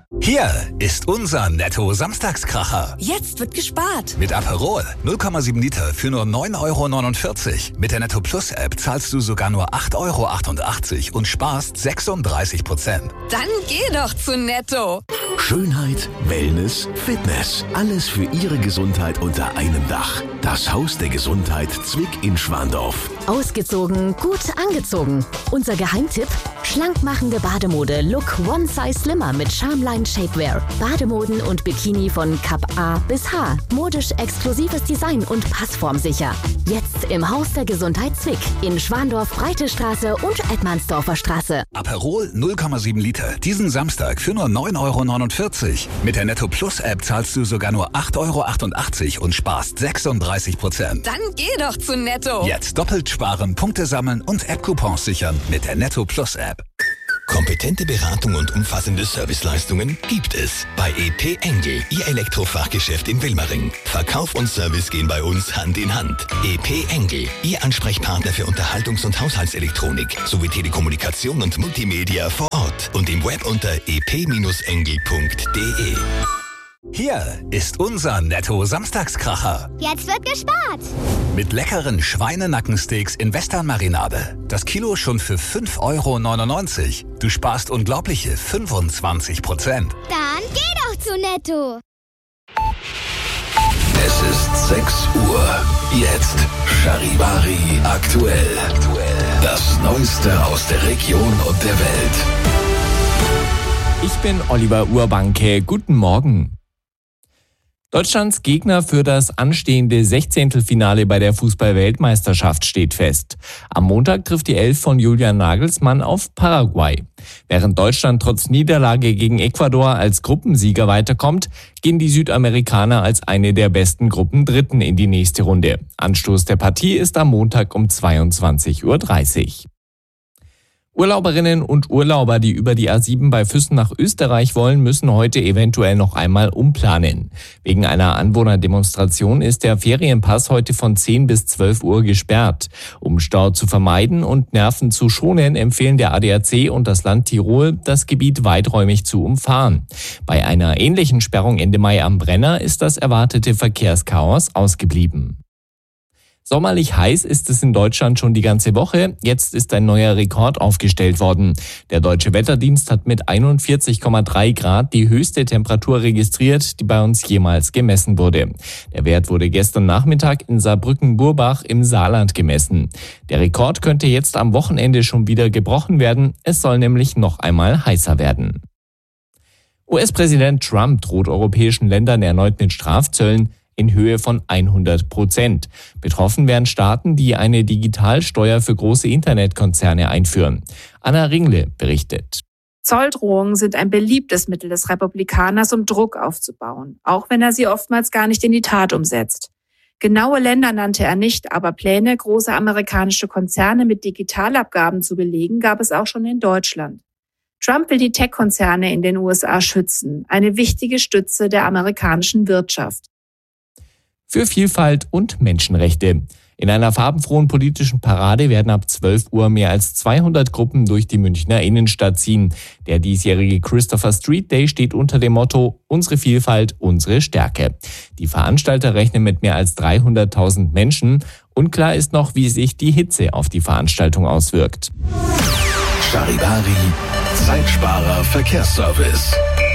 Hier ist unser Netto-Samstagskracher. Jetzt wird gespart. Mit Aperol 0,7 Liter für nur 9,49 €. Mit der Netto-Plus-App zahlst du sogar nur 8,88 € und sparst 36%. Dann geh doch zu Netto. Schönheit, Wellness, Fitness. Alles für Ihre Gesundheit unter einem Dach. Das Haus der Gesundheit Zwick in Schwandorf. Ausgezogen, gut angezogen. Unser Geheimtipp? Schlankmachende Bademode Look One Size Slimmer mit Charmline Shapewear. Bademoden und Bikini von Cup A bis H. Modisch exklusives Design und passformsicher. Jetzt im Haus der Gesundheit Zwick in Schwandorf, Breite Straße und Edmandsdorfer Straße. Aperol 0,7 Liter. Diesen Samstag für nur 9,49 €. Mit der Netto-Plus-App zahlst du sogar nur 8,88 € und sparst 36%. Dann geh doch zu Netto. Jetzt doppelt sparen, Punkte sammeln und App-Coupons sichern mit der Netto-Plus-App. Kompetente Beratung und umfassende Serviceleistungen gibt es bei EP Engel, Ihr Elektrofachgeschäft in Wilmering. Verkauf und Service gehen bei uns Hand in Hand. EP Engel, Ihr Ansprechpartner für Unterhaltungs- und Haushaltselektronik sowie Telekommunikation und Multimedia vor Ort und im Web unter ep-engel.de. Hier ist unser Netto-Samstagskracher. Jetzt wird gespart. Mit leckeren Schweinenackensteaks in Westernmarinade. Das Kilo schon für 5,99 €. Du sparst unglaubliche 25%. Dann geh doch zu Netto. Es ist 6 Uhr. Jetzt Charivari aktuell. Das Neueste aus der Region und der Welt. Ich bin Oliver Urbanke. Guten Morgen. Deutschlands Gegner für das anstehende 16. bei der Fußball-Weltmeisterschaft steht fest. Am Montag trifft die Elf von Julian Nagelsmann auf Paraguay. Während Deutschland trotz Niederlage gegen Ecuador als Gruppensieger weiterkommt, gehen die Südamerikaner als eine der besten Gruppendritten in die nächste Runde. Anstoß der Partie ist am Montag um 22:30 Uhr. Urlauberinnen und Urlauber, die über die A7 bei Füssen nach Österreich wollen, müssen heute eventuell noch einmal umplanen. Wegen einer Anwohnerdemonstration ist der Ferienpass heute von 10 bis 12 Uhr gesperrt. Um Stau zu vermeiden und Nerven zu schonen, empfehlen der ADAC und das Land Tirol, das Gebiet weiträumig zu umfahren. Bei einer ähnlichen Sperrung Ende Mai am Brenner ist das erwartete Verkehrschaos ausgeblieben. Sommerlich heiß ist es in Deutschland schon die ganze Woche. Jetzt ist ein neuer Rekord aufgestellt worden. Der Deutsche Wetterdienst hat mit 41,3 Grad die höchste Temperatur registriert, die bei uns jemals gemessen wurde. Der Wert wurde gestern Nachmittag in Saarbrücken-Burbach im Saarland gemessen. Der Rekord könnte jetzt am Wochenende schon wieder gebrochen werden. Es soll nämlich noch einmal heißer werden. US-Präsident Trump droht europäischen Ländern erneut mit Strafzöllen in Höhe von 100%. Betroffen wären Staaten, die eine Digitalsteuer für große Internetkonzerne einführen. Anna Ringle berichtet. Zolldrohungen sind ein beliebtes Mittel des Republikaners, um Druck aufzubauen, auch wenn er sie oftmals gar nicht in die Tat umsetzt. Genaue Länder nannte er nicht, aber Pläne, große amerikanische Konzerne mit Digitalabgaben zu belegen, gab es auch schon in Deutschland. Trump will die Tech-Konzerne in den USA schützen, eine wichtige Stütze der amerikanischen Wirtschaft. Für Vielfalt und Menschenrechte. In einer farbenfrohen politischen Parade werden ab 12 Uhr mehr als 200 Gruppen durch die Münchner Innenstadt ziehen. Der diesjährige Christopher Street Day steht unter dem Motto „Unsere Vielfalt, unsere Stärke". Die Veranstalter rechnen mit mehr als 300.000 Menschen. Unklar ist noch, wie sich die Hitze auf die Veranstaltung auswirkt. Charivari, Zeitsparer Verkehrsservice.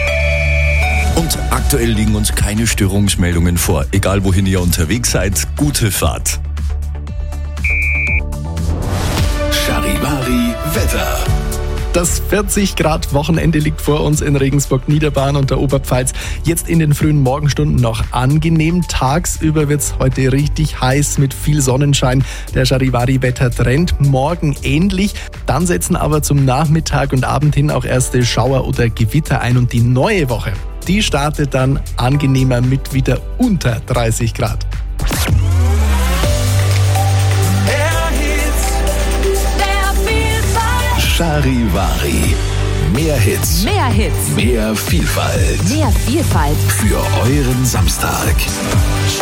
Und aktuell liegen uns keine Störungsmeldungen vor. Egal wohin ihr unterwegs seid, gute Fahrt. Charivari Wetter. Das 40-Grad-Wochenende liegt vor uns in Regensburg, Niederbayern und der Oberpfalz. Jetzt in den frühen Morgenstunden noch angenehm. Tagsüber wird es heute richtig heiß mit viel Sonnenschein. Der Charivari-Wettertrend morgen ähnlich. Dann setzen aber zum Nachmittag und Abend hin auch erste Schauer oder Gewitter ein. Und die neue Woche, die startet dann angenehmer mit wieder unter 30 Grad. Charivari. Mehr Hits. Mehr Hits. Mehr Vielfalt. Mehr Vielfalt. Für euren Samstag.